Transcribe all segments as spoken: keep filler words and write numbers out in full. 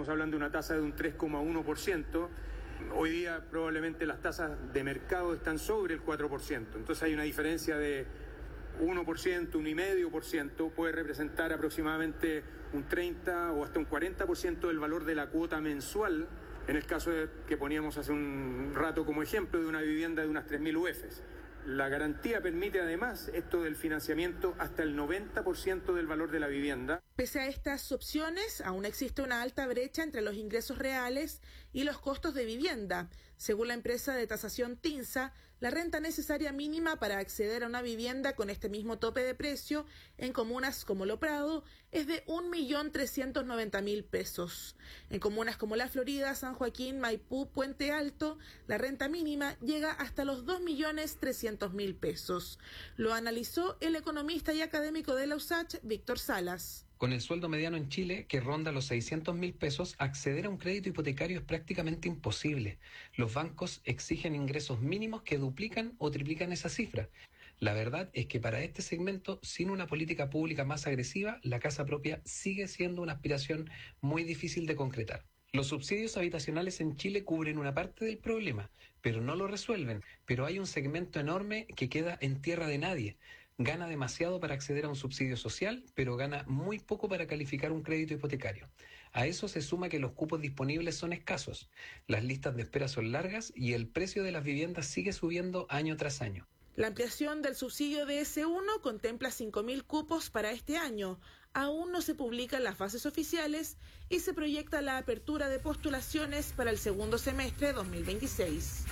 estamos hablando de una tasa de un tres coma uno por ciento. Hoy día probablemente las tasas de mercado están sobre el cuatro por ciento. Entonces hay una diferencia de uno por ciento, uno coma cinco por ciento, puede representar aproximadamente un treinta o hasta un cuarenta por ciento del valor de la cuota mensual, en el caso de, que poníamos hace un rato como ejemplo, de una vivienda de unas tres mil U E Fs. La garantía permite además esto del financiamiento hasta el noventa por ciento del valor de la vivienda. Pese a estas opciones, aún existe una alta brecha entre los ingresos reales y los costos de vivienda. Según la empresa de tasación TINSA, la renta necesaria mínima para acceder a una vivienda con este mismo tope de precio en comunas como Lo Prado es de un millón trescientos noventa mil pesos. En comunas como La Florida, San Joaquín, Maipú, Puente Alto, la renta mínima llega hasta los dos millones trescientos mil pesos. Lo analizó el economista y académico de la U S A C H, Víctor Salas. Con el sueldo mediano en Chile, que ronda los seiscientos mil pesos, acceder a un crédito hipotecario es prácticamente imposible. Los bancos exigen ingresos mínimos que duplican o triplican esa cifra. La verdad es que para este segmento, sin una política pública más agresiva, la casa propia sigue siendo una aspiración muy difícil de concretar. Los subsidios habitacionales en Chile cubren una parte del problema, pero no lo resuelven. Pero hay un segmento enorme que queda en tierra de nadie. Gana demasiado para acceder a un subsidio social, pero gana muy poco para calificar un crédito hipotecario. A eso se suma que los cupos disponibles son escasos, las listas de espera son largas y el precio de las viviendas sigue subiendo año tras año. La ampliación del subsidio de ese uno contempla cinco mil cupos para este año. Aún no se publican las bases oficiales y se proyecta la apertura de postulaciones para el segundo semestre de dos mil veintiséis.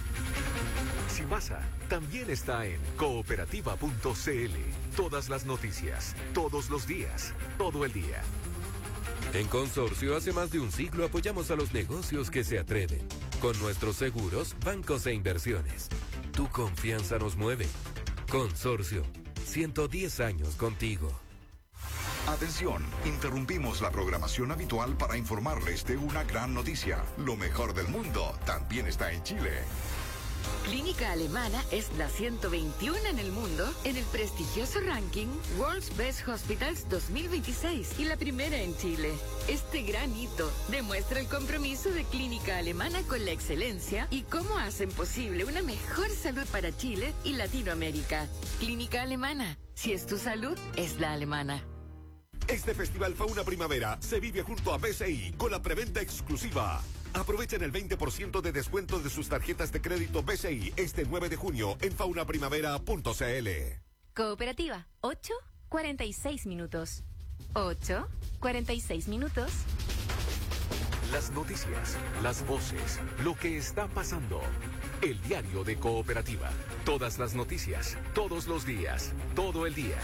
Cimasa también está en cooperativa punto c l. Todas las noticias, todos los días, todo el día. En Consorcio, hace más de un siglo apoyamos a los negocios que se atreven. Con nuestros seguros, bancos e inversiones. Tu confianza nos mueve. Consorcio, ciento diez años contigo. Atención, interrumpimos la programación habitual para informarles de una gran noticia. Lo mejor del mundo también está en Chile. Clínica Alemana es la ciento veintiuno en el mundo en el prestigioso ranking World's Best Hospitals dos mil veintiséis y la primera en Chile. Este gran hito demuestra el compromiso de Clínica Alemana con la excelencia y cómo hacen posible una mejor salud para Chile y Latinoamérica. Clínica Alemana, si es tu salud, es la alemana. Este festival Fauna Primavera se vive junto a B C I con la preventa exclusiva. Aprovechen el veinte por ciento de descuento de sus tarjetas de crédito B C I este nueve de junio en fauna primavera punto c l. Cooperativa, ocho cuarenta y seis minutos. ocho cuarenta y seis minutos. Las noticias, las voces, lo que está pasando. El diario de Cooperativa. Todas las noticias, todos los días, todo el día.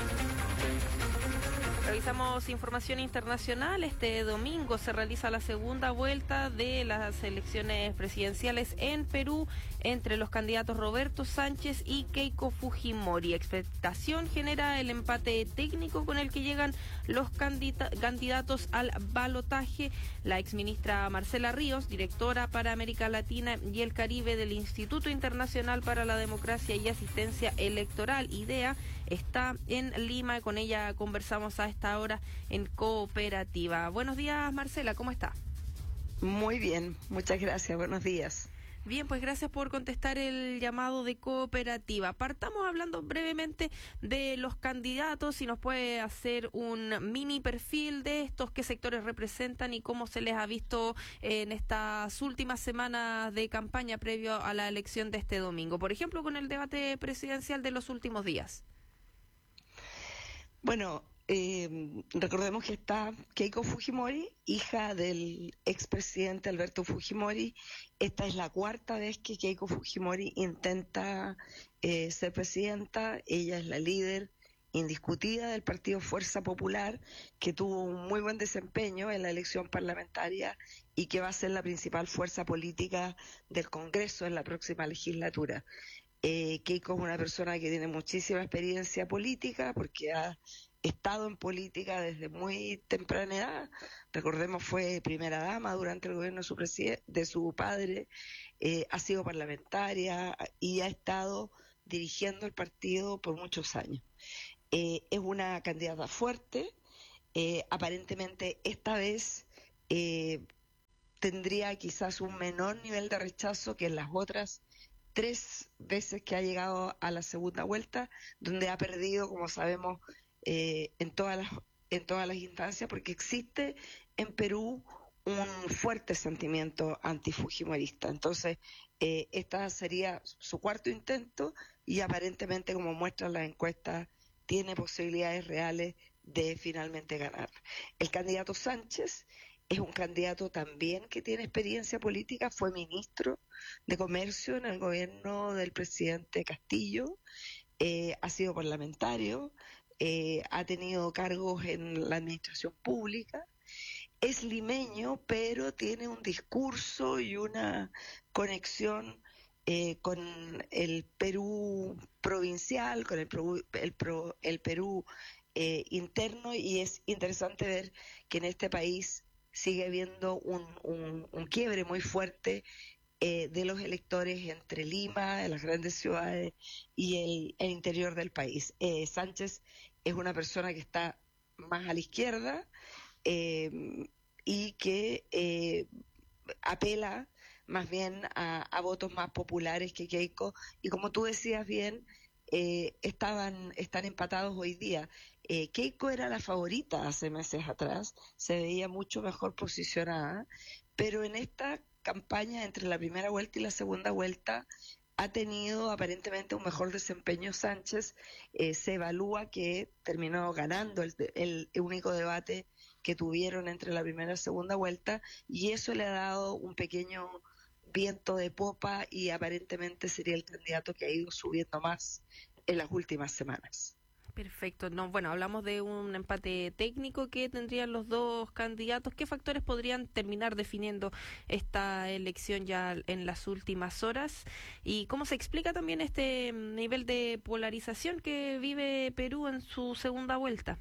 Revisamos información internacional. Este domingo se realiza la segunda vuelta de las elecciones presidenciales en Perú entre los candidatos Roberto Sánchez y Keiko Fujimori. Expectación genera el empate técnico con el que llegan los candida- candidatos al balotaje. La exministra Marcela Ríos, directora para América Latina y el Caribe del Instituto Internacional para la Democracia y Asistencia Electoral, IDEA, está en Lima. Con ella conversamos a esta hora en Cooperativa. Buenos días, Marcela, ¿cómo está? Muy bien, muchas gracias, buenos días. Bien, pues gracias por contestar el llamado de Cooperativa. Partamos hablando brevemente de los candidatos, si nos puede hacer un mini perfil de estos, qué sectores representan y cómo se les ha visto en estas últimas semanas de campaña previo a la elección de este domingo. Por ejemplo, con el debate presidencial de los últimos días. Bueno, eh, recordemos que está Keiko Fujimori, hija del expresidente Alberto Fujimori. Esta es la cuarta vez que Keiko Fujimori intenta eh, ser presidenta. Ella es la líder indiscutida del partido Fuerza Popular, que tuvo un muy buen desempeño en la elección parlamentaria y que va a ser la principal fuerza política del Congreso en la próxima legislatura. Eh, Keiko es una persona que tiene muchísima experiencia política porque ha estado en política desde muy temprana edad. Recordemos, fue primera dama durante el gobierno de su, preside- de su padre, eh, ha sido parlamentaria y ha estado dirigiendo el partido por muchos años. Eh, es una candidata fuerte, eh, aparentemente esta vez eh, tendría quizás un menor nivel de rechazo que en las otras tres veces que ha llegado a la segunda vuelta, donde ha perdido, como sabemos, eh, en todas las en todas las instancias, porque existe en Perú un fuerte sentimiento antifujimorista. Entonces, eh, esta sería su cuarto intento y aparentemente, como muestran las encuestas, tiene posibilidades reales de finalmente ganar. El candidato Sánchez es un candidato también que tiene experiencia política, fue ministro de Comercio en el gobierno del presidente Castillo, eh, ha sido parlamentario, eh, ha tenido cargos en la administración pública, es limeño, pero tiene un discurso y una conexión eh, con el Perú provincial, con el, Perú, el, pro, el Perú eh, interno, y es interesante ver que en este país sigue habiendo un, un, un quiebre muy fuerte eh, de los electores entre Lima, en las grandes ciudades, y el, el interior del país. Eh, Sánchez es una persona que está más a la izquierda eh, y que eh, apela más bien a, a votos más populares que Keiko, y como tú decías bien, eh, estaban están empatados hoy día. Eh, Keiko era la favorita hace meses atrás, se veía mucho mejor posicionada, pero en esta campaña entre la primera vuelta y la segunda vuelta ha tenido aparentemente un mejor desempeño Sánchez. Eh, se evalúa que terminó ganando el, el único debate que tuvieron entre la primera y la segunda vuelta, y eso le ha dado un pequeño viento de popa y aparentemente sería el candidato que ha ido subiendo más en las últimas semanas. Perfecto. No, bueno, hablamos de un empate técnico que tendrían los dos candidatos. ¿Qué factores podrían terminar definiendo esta elección ya en las últimas horas? ¿Y cómo se explica también este nivel de polarización que vive Perú en su segunda vuelta?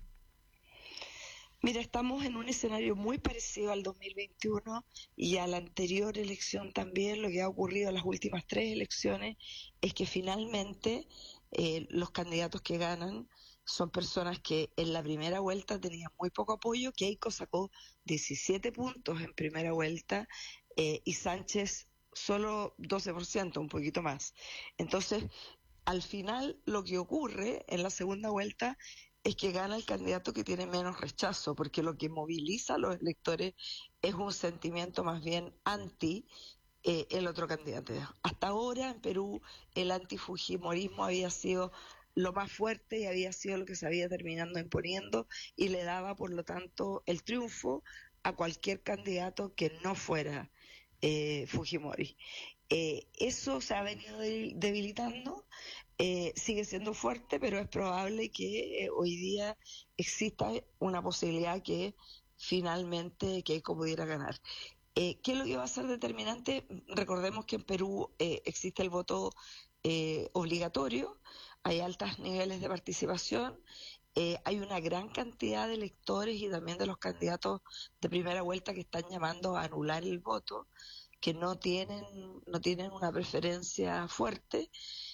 Mira, estamos en un escenario muy parecido al dos mil veintiuno y a la anterior elección también. Lo que ha ocurrido en las últimas tres elecciones es que finalmente eh, los candidatos que ganan son personas que en la primera vuelta tenían muy poco apoyo. Keiko sacó diecisiete puntos en primera vuelta eh, y Sánchez solo doce por ciento, un poquito más. Entonces, al final lo que ocurre en la segunda vuelta es que gana el candidato que tiene menos rechazo, porque lo que moviliza a los electores es un sentimiento más bien anti eh, el otro candidato. Hasta ahora en Perú el antifujimorismo había sido lo más fuerte y había sido lo que se había terminado imponiendo y le daba, por lo tanto, el triunfo a cualquier candidato que no fuera eh, Fujimori. Eh, eso se ha venido debilitando. Eh, sigue siendo fuerte, pero es probable que eh, hoy día exista una posibilidad que finalmente Keiko pudiera ganar. Eh, ¿Qué es lo que va a ser determinante? Recordemos que en Perú eh, existe el voto eh, obligatorio, hay altos niveles de participación, eh, hay una gran cantidad de electores y también de los candidatos de primera vuelta que están llamando a anular el voto, que no tienen, no tienen una preferencia fuerte.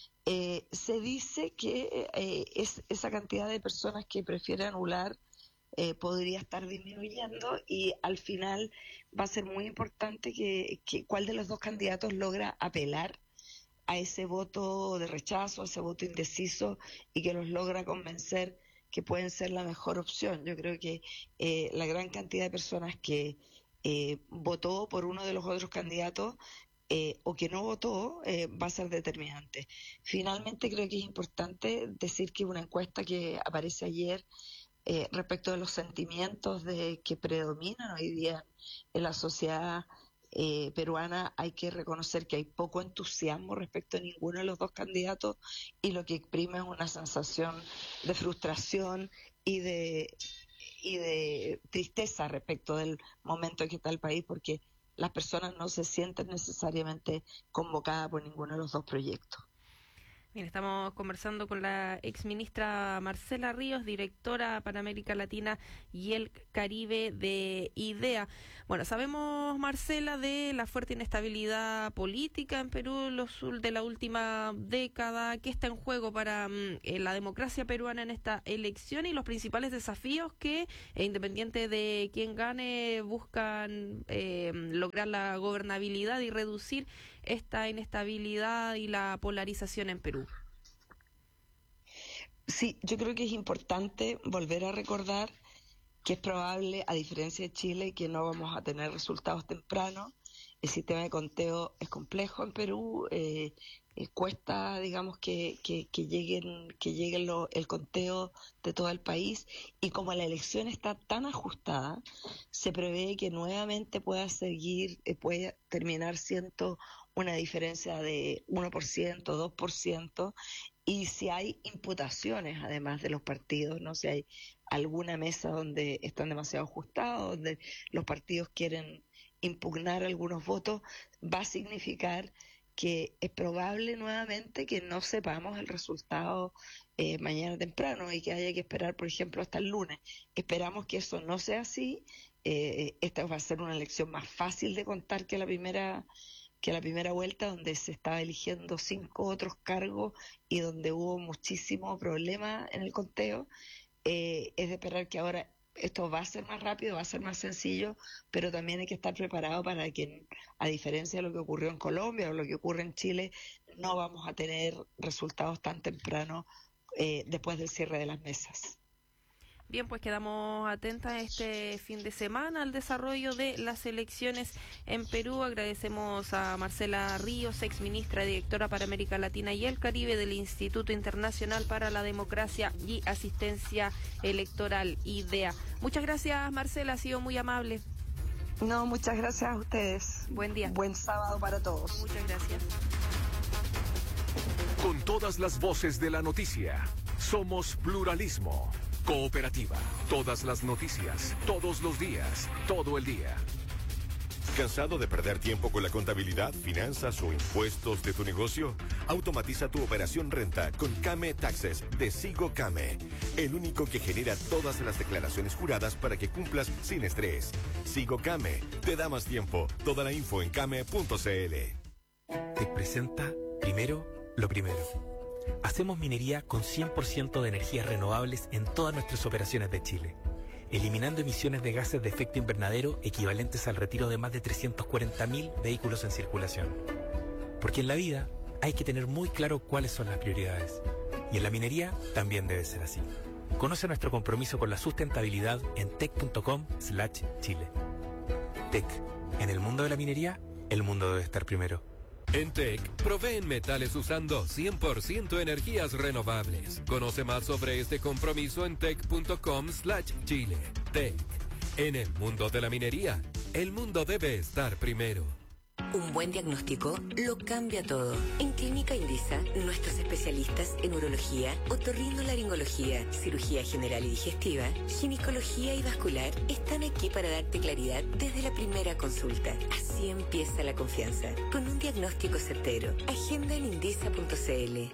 Eh, se dice que eh, es, esa cantidad de personas que prefieren anular eh, podría estar disminuyendo, y al final va a ser muy importante que, que cuál de los dos candidatos logra apelar a ese voto de rechazo, a ese voto indeciso, y que los logra convencer que pueden ser la mejor opción. Yo creo que eh, la gran cantidad de personas que eh, votó por uno de los otros candidatos Eh, o que no votó, eh, va a ser determinante. Finalmente, creo que es importante decir que una encuesta que aparece ayer eh, respecto de los sentimientos de que predominan hoy día en la sociedad eh, peruana, hay que reconocer que hay poco entusiasmo respecto a ninguno de los dos candidatos, y lo que exprime es una sensación de frustración y de, y de tristeza respecto del momento en que está el país, porque las personas no se sienten necesariamente convocadas por ninguno de los dos proyectos. Bien, estamos conversando con la exministra Marcela Ríos, directora para América Latina y el Caribe de IDEA. Bueno, sabemos, Marcela, de la fuerte inestabilidad política en Perú los, de la última década. ¿Qué está en juego para eh, la democracia peruana en esta elección y los principales desafíos que, eh, independiente de quién gane, buscan eh, lograr la gobernabilidad y reducir esta inestabilidad y la polarización en Perú? Sí, yo creo que es importante volver a recordar que es probable, a diferencia de Chile, que no vamos a tener resultados tempranos. El sistema de conteo es complejo en Perú, eh, eh, cuesta, digamos, que, que, que lleguen, que llegue lo, el conteo de todo el país, y como la elección está tan ajustada, se prevé que nuevamente pueda seguir, eh, puede terminar siendo una diferencia de uno por ciento, dos por ciento, y si hay imputaciones, además de los partidos, no si hay alguna mesa donde están demasiado ajustados, donde los partidos quieren impugnar algunos votos, va a significar que es probable nuevamente que no sepamos el resultado eh, mañana temprano y que haya que esperar, por ejemplo, hasta el lunes. Esperamos que eso no sea así. Eh, esta va a ser una elección más fácil de contar que la primera que la primera vuelta, donde se estaba eligiendo cinco otros cargos y donde hubo muchísimo problema en el conteo. Eh, es de esperar que ahora esto va a ser más rápido, va a ser más sencillo, pero también hay que estar preparado para que, a diferencia de lo que ocurrió en Colombia o lo que ocurre en Chile, no vamos a tener resultados tan temprano eh, después del cierre de las mesas. Bien, pues quedamos atentas este fin de semana al desarrollo de las elecciones en Perú. Agradecemos a Marcela Ríos, exministra y directora para América Latina y el Caribe del Instituto Internacional para la Democracia y Asistencia Electoral, IDEA. Muchas gracias, Marcela, ha sido muy amable. No, muchas gracias a ustedes. Buen día. Buen sábado para todos. Muchas gracias. Con todas las voces de la noticia, somos Pluralismo. Cooperativa. Todas las noticias, todos los días, todo el día. ¿Cansado de perder tiempo con la contabilidad, finanzas o impuestos de tu negocio? Automatiza tu operación renta con Came Taxes de Sigo Came, el único que genera todas las declaraciones juradas para que cumplas sin estrés. Sigo Came te da más tiempo. Toda la info en came punto cl. Te presenta primero lo primero. Hacemos minería con cien por ciento de energías renovables en todas nuestras operaciones de Chile, eliminando emisiones de gases de efecto invernadero equivalentes al retiro de más de trescientos cuarenta mil vehículos en circulación. Porque en la vida hay que tener muy claro cuáles son las prioridades. Y en la minería también debe ser así. Conoce nuestro compromiso con la sustentabilidad en tec punto com slash chile. Tec. En el mundo de la minería, el mundo debe estar primero. En T E C, proveen metales usando cien por ciento energías renovables. Conoce más sobre este compromiso en tec punto com slash chile. T E C. En el mundo de la minería, el mundo debe estar primero. Un buen diagnóstico lo cambia todo. En Clínica Indisa, nuestros especialistas en urología, otorrinolaringología, cirugía general y digestiva, ginecología y vascular están aquí para darte claridad desde la primera consulta. Así empieza la confianza, con un diagnóstico certero. Agenda en indisa punto cl.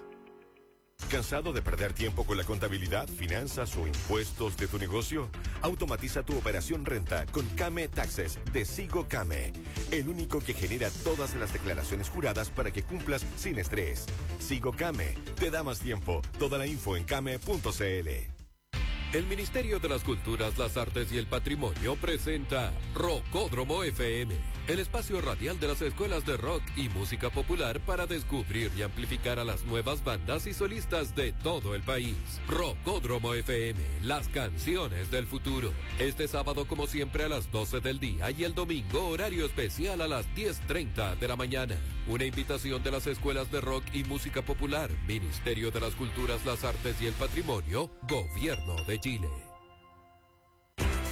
¿Cansado de perder tiempo con la contabilidad, finanzas o impuestos de tu negocio? Automatiza tu operación renta con Came Taxes de Sigo Came, el único que genera todas las declaraciones juradas para que cumplas sin estrés. Sigo Came te da más tiempo. Toda la info en came punto cl. El Ministerio de las Culturas, las Artes y el Patrimonio presenta Rockódromo F M, el espacio radial de las escuelas de rock y música popular para descubrir y amplificar a las nuevas bandas y solistas de todo el país. Rockódromo F M, las canciones del futuro. Este sábado, como siempre, a las doce del día y el domingo, horario especial a las diez treinta de la mañana. Una invitación de las escuelas de rock y música popular, Ministerio de las Culturas, las Artes y el Patrimonio, Gobierno de Chile.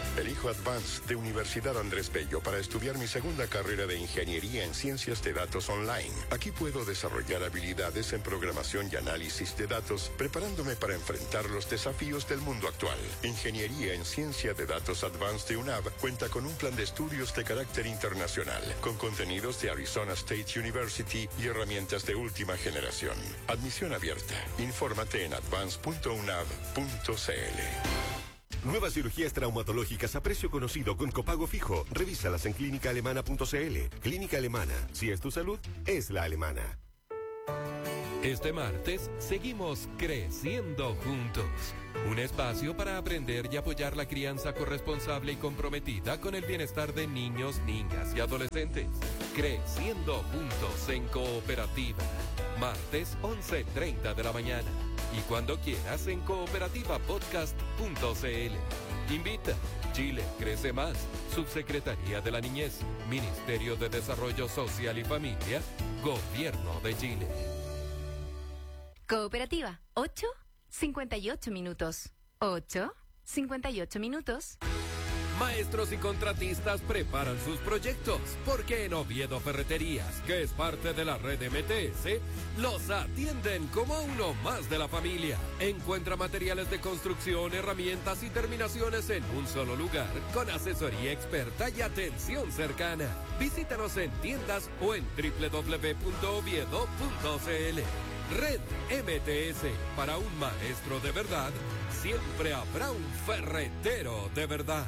Elijo Advance de Universidad Andrés Bello para estudiar mi segunda carrera de Ingeniería en Ciencias de Datos Online. Aquí puedo desarrollar habilidades en programación y análisis de datos, preparándome para enfrentar los desafíos del mundo actual. Ingeniería en Ciencia de Datos Advance de U N A V cuenta con un plan de estudios de carácter internacional, con contenidos de Arizona State University y herramientas de última generación. Admisión abierta. Infórmate en advance punto u n a v punto c l. Nuevas cirugías traumatológicas a precio conocido con copago fijo. Revísalas en clínica alemana punto c l. Clínica Alemana. Si es tu salud, es la alemana. Este martes seguimos creciendo juntos. Un espacio para aprender y apoyar la crianza corresponsable y comprometida con el bienestar de niños, niñas y adolescentes. Creciendo juntos en Cooperativa. Martes once treinta de la mañana. Y cuando quieras en cooperativa podcast punto c l. Invita. Chile crece más. Subsecretaría de la Niñez. Ministerio de Desarrollo Social y Familia. Gobierno de Chile. Cooperativa, ocho cincuenta y ocho minutos. ocho cincuenta y ocho minutos. Maestros y contratistas preparan sus proyectos, porque en Oviedo Ferreterías, que es parte de la red M T S, los atienden como a uno más de la familia. Encuentra materiales de construcción, herramientas y terminaciones en un solo lugar, con asesoría experta y atención cercana. Visítanos en tiendas o en doble u doble u doble u punto oviedo punto c l. Red M T S, para un maestro de verdad, siempre habrá un ferretero de verdad.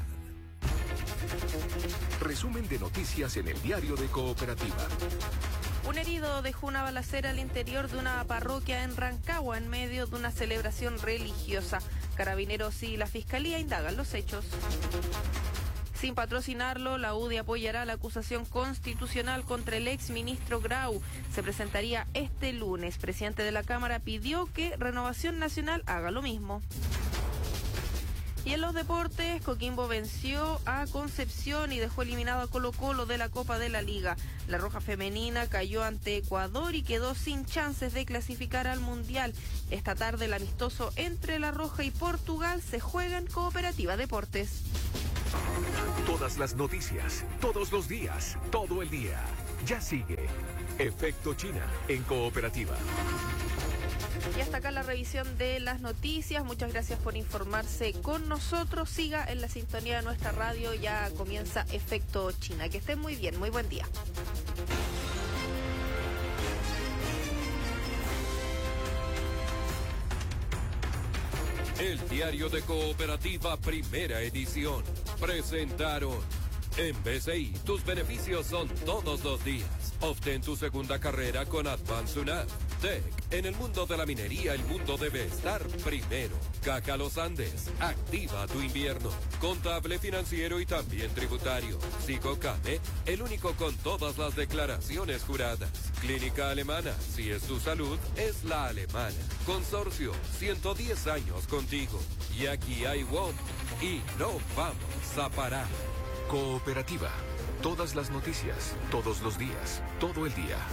Resumen de noticias en el diario de Cooperativa. Un herido dejó una balacera al interior de una parroquia en Rancagua en medio de una celebración religiosa. Carabineros y la Fiscalía indagan los hechos. Sin patrocinarlo, la U D I apoyará la acusación constitucional contra el ex ministro Grau. Se presentaría este lunes. Presidente de la Cámara pidió que Renovación Nacional haga lo mismo. Y en los deportes, Coquimbo venció a Concepción y dejó eliminado a Colo-Colo de la Copa de la Liga. La Roja Femenina cayó ante Ecuador y quedó sin chances de clasificar al Mundial. Esta tarde el amistoso entre La Roja y Portugal se juega en Cooperativa Deportes. Todas las noticias, todos los días, todo el día. Ya sigue Efecto China en Cooperativa. Y hasta acá la revisión de las noticias. Muchas gracias por informarse con nosotros. Siga en la sintonía de nuestra radio. Ya comienza Efecto China. Que estén muy bien. Muy buen día. El diario de Cooperativa, primera edición. Presentaron. En B C I, tus beneficios son todos los días. Obtén tu segunda carrera con Advance U N A V. Tech, en el mundo de la minería, el mundo debe estar primero. Caja Los Andes, activa tu invierno. Contable, financiero y también tributario. Psicocame, el único con todas las declaraciones juradas. Clínica Alemana, si es tu salud, es la alemana. Consorcio, ciento diez años contigo. Y aquí hay W O M y no vamos a parar. Cooperativa. Todas las noticias, todos los días, todo el día.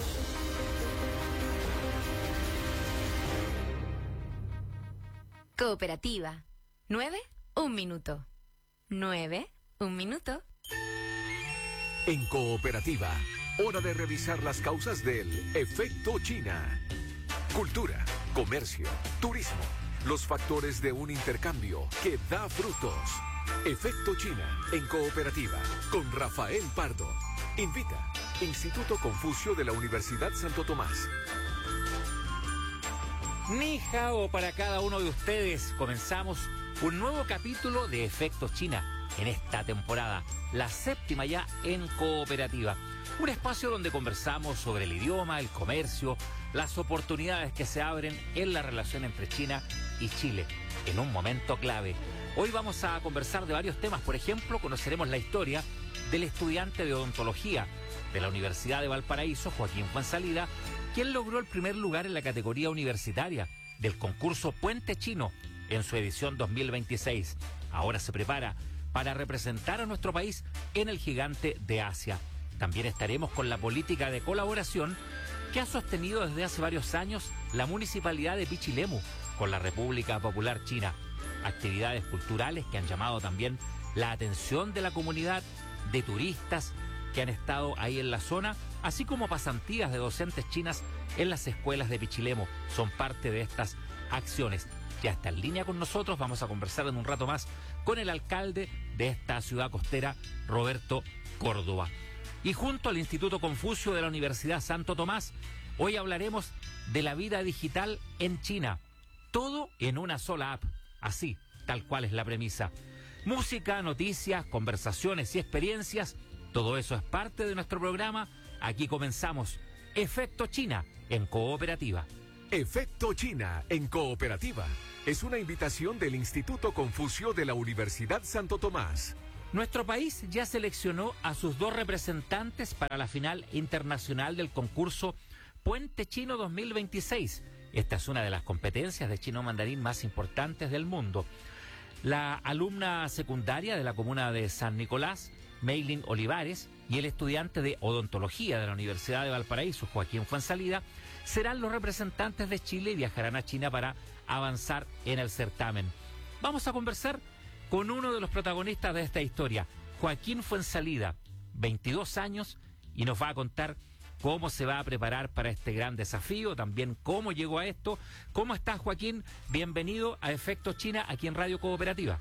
Cooperativa. Nueve, un minuto. Nueve, un minuto. En Cooperativa, hora de revisar las causas del Efecto China. Cultura, comercio, turismo, los factores de un intercambio que da frutos. Efecto China en Cooperativa con Rafael Pardo. Invita Instituto Confucio de la Universidad Santo Tomás. Ni hao para cada uno de ustedes. Comenzamos un nuevo capítulo de Efecto China en esta temporada, la séptima ya en Cooperativa. Un espacio donde conversamos sobre el idioma, el comercio, las oportunidades que se abren en la relación entre China y Chile en un momento clave. Hoy vamos a conversar de varios temas. Por ejemplo, conoceremos la historia del estudiante de odontología de la Universidad de Valparaíso, Joaquín Fuenzalida, quien logró el primer lugar en la categoría universitaria del concurso Puente Chino en su edición dos mil veintiséis. Ahora se prepara para representar a nuestro país en el gigante de Asia. También estaremos con la política de colaboración que ha sostenido desde hace varios años la municipalidad de Pichilemu con la República Popular China. Actividades culturales que han llamado también la atención de la comunidad, de turistas que han estado ahí en la zona, así como pasantías de docentes chinas en las escuelas de Pichilemu. Son parte de estas acciones. Ya está en línea con nosotros, vamos a conversar en un rato más con el alcalde de esta ciudad costera, Roberto Córdoba. Y junto al Instituto Confucio de la Universidad Santo Tomás, hoy hablaremos de la vida digital en China. Todo en una sola app, así, tal cual es la premisa. Música, noticias, conversaciones y experiencias, todo eso es parte de nuestro programa. Aquí comenzamos Efecto China en Cooperativa. Efecto China en Cooperativa es una invitación del Instituto Confucio de la Universidad Santo Tomás. Nuestro país ya seleccionó a sus dos representantes para la final internacional del concurso Puente Chino dos mil veintiséis. Esta es una de las competencias de chino mandarín más importantes del mundo. La alumna secundaria de la comuna de San Nicolás, Meilin Olivares, y el estudiante de odontología de la Universidad de Valparaíso, Joaquín Fuenzalida, serán los representantes de Chile y viajarán a China para avanzar en el certamen. Vamos a conversar con uno de los protagonistas de esta historia, Joaquín Fuenzalida, veintidós años, y nos va a contar cómo se va a preparar para este gran desafío, también cómo llegó a esto. ¿Cómo estás, Joaquín? Bienvenido a Efecto China aquí en Radio Cooperativa.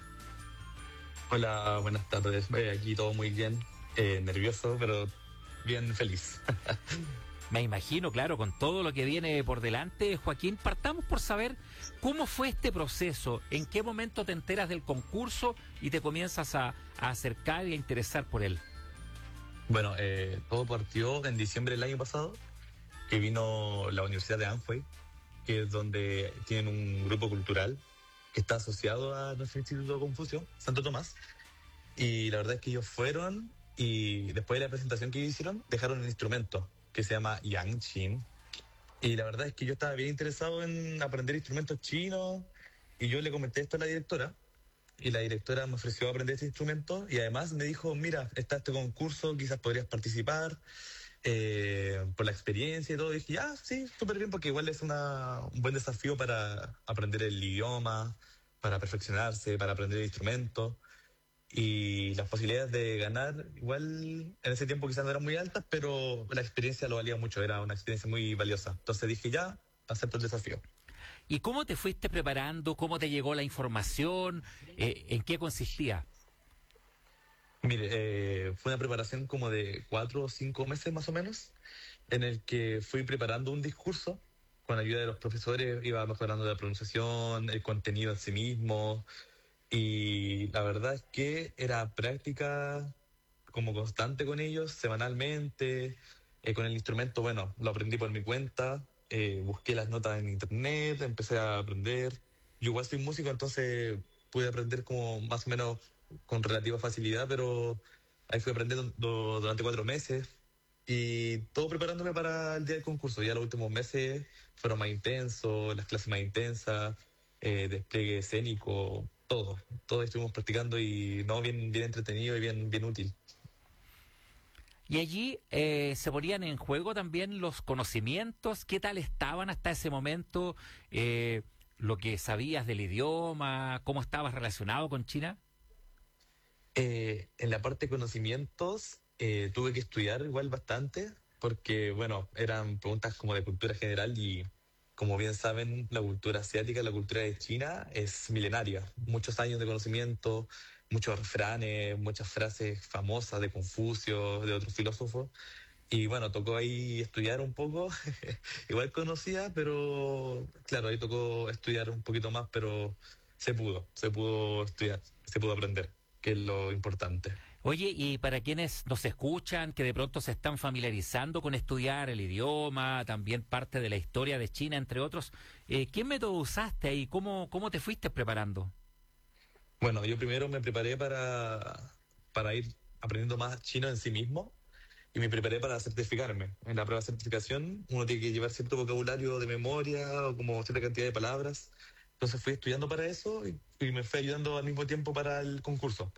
Hola, buenas tardes. Eh, aquí todo muy bien, eh, nervioso, pero bien feliz. Me imagino, claro, con todo lo que viene por delante. Joaquín, partamos por saber cómo fue este proceso, en qué momento te enteras del concurso y te comienzas a, a acercar y a interesar por él. Bueno, eh, todo partió en diciembre del año pasado, que vino la Universidad de Anhui, que es donde tienen un grupo cultural que está asociado a nuestro Instituto Confucio, Santo Tomás. Y la verdad es que ellos fueron y después de la presentación que hicieron, dejaron un instrumento que se llama Yangqin. Y la verdad es que yo estaba bien interesado en aprender instrumentos chinos y yo le comenté esto a la directora. Y la directora me ofreció aprender este instrumento y además me dijo, mira, está este concurso, quizás podrías participar eh, por la experiencia y todo. Y dije, ah, sí, súper bien, porque igual es una, un buen desafío para aprender el idioma, para perfeccionarse, para aprender el instrumento. Y las posibilidades de ganar, igual en ese tiempo quizás no eran muy altas, pero la experiencia lo valía mucho, era una experiencia muy valiosa. Entonces dije, ya, acepto el desafío. ¿Y cómo te fuiste preparando? ¿Cómo te llegó la información? Eh, ¿En qué consistía? Mire, eh, fue una preparación como de cuatro o cinco meses más o menos, en el que fui preparando un discurso. Con ayuda de los profesores iba mejorando la pronunciación, el contenido en sí mismo. Y la verdad es que era práctica como constante con ellos, semanalmente. Eh, con el instrumento, bueno, lo aprendí por mi cuenta. Eh, busqué las notas en internet, empecé a aprender. Yo igual soy músico, entonces pude aprender como más o menos con relativa facilidad, pero ahí fui aprendiendo durante cuatro meses y todo preparándome para el día del concurso. Ya los últimos meses fueron más intensos, las clases más intensas, eh, despliegue escénico, todo. Todo estuvimos practicando y no, bien, bien entretenido y bien, bien útil. Y allí eh, se ponían en juego también los conocimientos. ¿Qué tal estaban hasta ese momento? Eh, ¿Lo que sabías del idioma? ¿Cómo estabas relacionado con China? Eh, en la parte de conocimientos eh, tuve que estudiar igual bastante porque, bueno, eran preguntas como de cultura general y, como bien saben, la cultura asiática, la cultura de China es milenaria. Muchos años de conocimiento, muchos refranes, muchas frases famosas de Confucio, de otros filósofos. Y bueno, tocó ahí estudiar un poco. Igual conocía, pero claro, ahí tocó estudiar un poquito más, pero se pudo, se pudo estudiar, se pudo aprender, que es lo importante. Oye, y para quienes nos escuchan, que de pronto se están familiarizando con estudiar el idioma, también parte de la historia de China, entre otros, eh, ¿qué método usaste ahí? ¿Cómo, cómo te fuiste preparando? Bueno, yo primero me preparé para, para ir aprendiendo más chino en sí mismo y me preparé para certificarme. En la prueba de certificación uno tiene que llevar cierto vocabulario de memoria o como cierta cantidad de palabras. Entonces fui estudiando para eso y, y me fui ayudando al mismo tiempo para el concurso.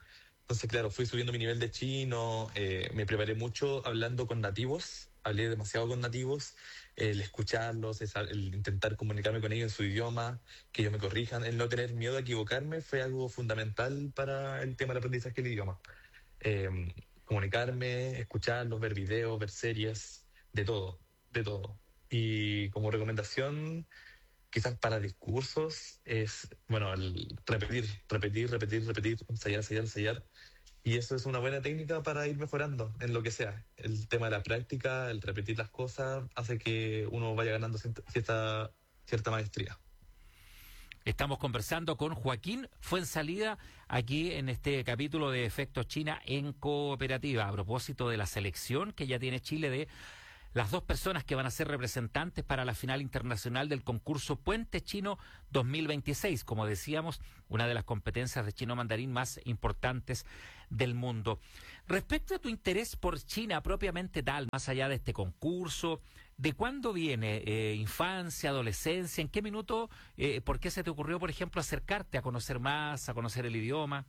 Entonces, claro, fui subiendo mi nivel de chino, eh, me preparé mucho hablando con nativos, hablé demasiado con nativos, el escucharlos, el intentar comunicarme con ellos en su idioma, que ellos me corrijan, el no tener miedo a equivocarme fue algo fundamental para el tema del aprendizaje del idioma. Eh, comunicarme, escucharlos, ver videos, ver series, de todo, de todo. Y como recomendación, quizás para discursos, es, bueno, el repetir, repetir, repetir, repetir, ensayar, ensayar, ensayar. Y eso es una buena técnica para ir mejorando en lo que sea. El tema de la práctica, el repetir las cosas, hace que uno vaya ganando cierta, cierta maestría. Estamos conversando con Joaquín Fuenzalida aquí en este capítulo de Efectos China en Cooperativa, a propósito de la selección que ya tiene Chile de las dos personas que van a ser representantes para la final internacional del concurso Puente Chino dos mil veintiséis, como decíamos, una de las competencias de chino mandarín más importantes del mundo. Respecto a tu interés por China propiamente tal, más allá de este concurso, ¿de cuándo viene? Eh, ¿Infancia, adolescencia? ¿En qué minuto? Eh, ¿Por qué se te ocurrió, por ejemplo, acercarte a conocer más, a conocer el idioma?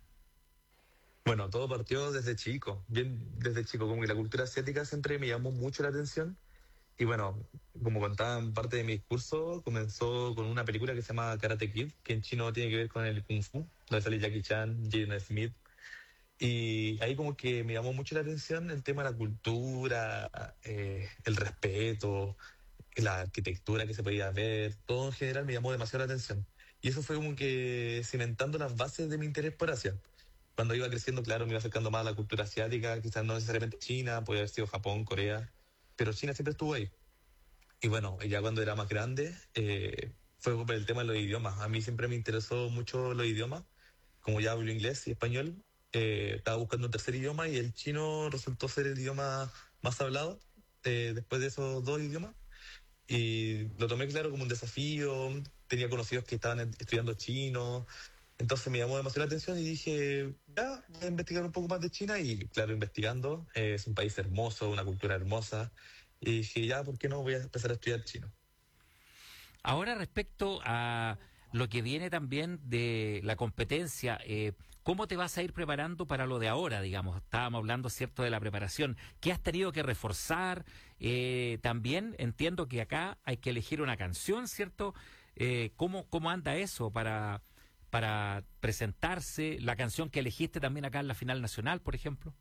Bueno, todo partió desde chico, bien desde chico, como que la cultura asiática siempre me llamó mucho la atención. Y bueno, como contaba en parte de mi discurso, comenzó con una película que se llama Karate Kid, que en chino tiene que ver con el Kung Fu, donde sale Jackie Chan, Jaden Smith. Y ahí como que me llamó mucho la atención el tema de la cultura, eh, el respeto, la arquitectura que se podía ver, todo en general me llamó demasiado la atención. Y eso fue como que cimentando las bases de mi interés por Asia. Cuando iba creciendo, claro, me iba acercando más a la cultura asiática, quizás no necesariamente China, podía haber sido Japón, Corea, pero China siempre estuvo ahí. Y bueno, ya cuando era más grande, eh, fue por el tema de los idiomas. A mí siempre me interesó mucho los idiomas, como ya hablo inglés y español, eh, estaba buscando un tercer idioma y el chino resultó ser el idioma más hablado eh, después de esos dos idiomas. Y lo tomé, claro, como un desafío. Tenía conocidos que estaban estudiando chino. Entonces me llamó demasiado la atención y dije, ya, voy a investigar un poco más de China. Y claro, investigando, eh, es un país hermoso, una cultura hermosa. Y dije, ya, ¿por qué no voy a empezar a estudiar chino? Ahora, respecto a lo que viene también de la competencia, eh, ¿cómo te vas a ir preparando para lo de ahora, digamos? Estábamos hablando, ¿cierto?, de la preparación. ¿Qué has tenido que reforzar? Eh, también entiendo que acá hay que elegir una canción, ¿cierto? Eh, ¿cómo, ¿Cómo anda eso para... para presentarse, la canción que elegiste también acá en la final nacional, por ejemplo?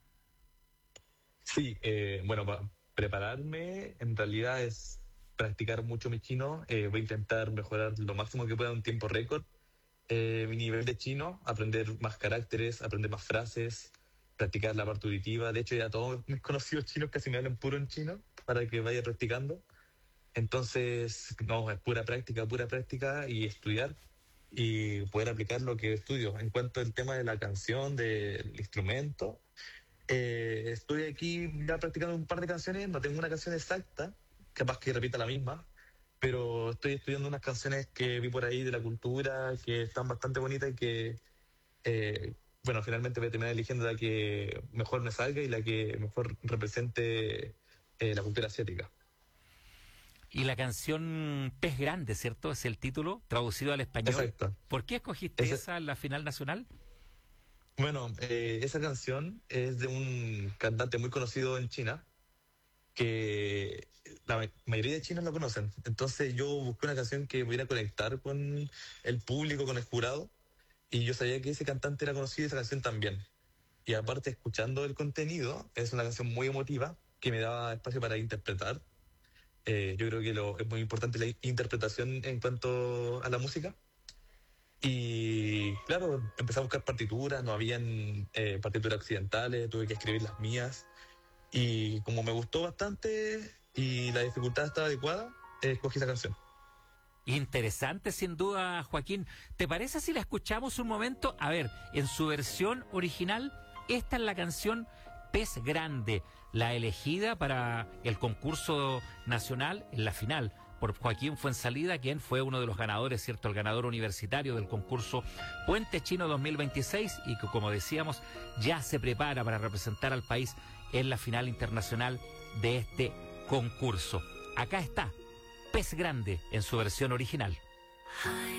Sí, eh, bueno, para prepararme en realidad es practicar mucho mi chino. Eh, voy a intentar mejorar lo máximo que pueda en un tiempo récord eh, mi nivel de chino, aprender más caracteres, aprender más frases, practicar la parte auditiva. De hecho, ya todos mis conocidos chinos casi me hablan puro en chino para que vaya practicando. Entonces, no, es pura práctica, pura práctica y estudiar y poder aplicar lo que estudio. En cuanto al tema de la canción, del instrumento, eh, estoy aquí ya practicando un par de canciones, no tengo una canción exacta, capaz que repita la misma, pero estoy estudiando unas canciones que vi por ahí de la cultura, que están bastante bonitas y que, eh, bueno, finalmente voy a terminar eligiendo la que mejor me salga y la que mejor represente eh, la cultura asiática. Y la canción Pez Grande, ¿cierto? Es el título, traducido al español. Exacto. ¿Por qué escogiste Ese... esa en la final nacional? Bueno, eh, esa canción es de un cantante muy conocido en China, que la mayoría de chinos lo conocen. Entonces yo busqué una canción que pudiera conectar con el público, con el jurado, y yo sabía que ese cantante era conocido y esa canción también. Y aparte, escuchando el contenido, es una canción muy emotiva, que me daba espacio para interpretar. Eh, yo creo que lo, es muy importante la interpretación en cuanto a la música. Y claro, empecé a buscar partituras, no habían eh, partituras occidentales, tuve que escribir las mías. Y como me gustó bastante y la dificultad estaba adecuada, eh, escogí esa canción. Interesante, sin duda, Joaquín. ¿Te parece si la escuchamos un momento? A ver, en su versión original, esta es la canción Pez Grande, la elegida para el concurso nacional en la final por Joaquín Fuenzalida, quien fue uno de los ganadores, ¿cierto? El ganador universitario del concurso Puente Chino dos mil veintiséis y que, como decíamos, ya se prepara para representar al país en la final internacional de este concurso. Acá está, Pez Grande en su versión original.